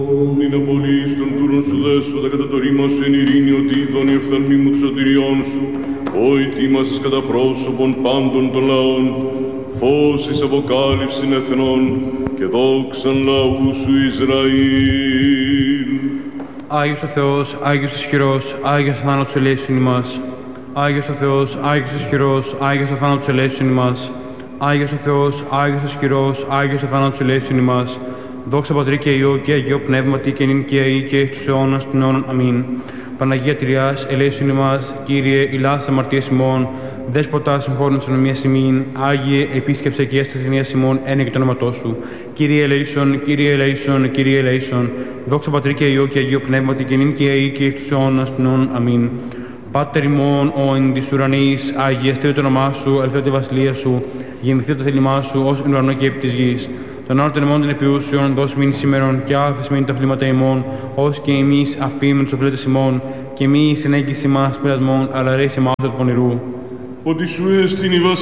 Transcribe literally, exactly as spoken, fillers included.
Μην απολύεις τον τούρον σου δέσποτα κατά το ρήμα σου εν ειρήνη, ότι είδον η οφθαλμή μου του σωτηριών σου, ο ετοίμασες κατά πρόσωπον πάντων των λαών, φως εις αποκάλυψην εθνών και δόξαν λαού σου Ισραήλ. Άγιος ο Θεός, Άγιος ισχυρός, Άγιος ο θάνατος ελέησον ημάς. Άγιος ο Θεός, Άγιος ισχυρός, Άγιος ο θάνατος ελέησον ημάς. Άγιος ο Θεός, Άγιος ισχυρός, Άγιος ο θάνατος ελέησον ημάς. Δόξα Πατρί και Υιό και Αγιό Πνεύματι και νυν και αεί και εις τους αιώνας των αιώνων. Αμήν. Παναγία Τριάς, ελέησον ημάς, Κύριε, ηλάς αμαρτίας ημών, Δέσποτα συγχώρον της ονομίας ημίν, Άγιε, επίσκεψε και έστω ταινίας ημών, ένε και το όνοματό σου. Κύριε ελέησον, Κύριε ελέησον, Κύριε ελέησον. Δόξα Πατρί και Υιό και Αγιό Πνεύματι και νυν και αεί και εις τους αιώνας των αιώνων. Αμήν. Πάτερ ημών, ο εν της ουρανής, αγιαστείτε το όνομά σου, ελθέτω τη βασιλεία σου, γεννηθείτε το θέλημά σου, ως εν ουρανό και επί της γης. Τον όρο των ημών των επιούσεων, δώσ' μην σήμερον, και άφες μην τα φλήματα ημών, ως και εμείς αφήμεν τους οφείλετες ημών, και μη συνέγγιση μας πειρασμών, αλλά ρέησε μας του πονηρού. Ότι σου έστειν η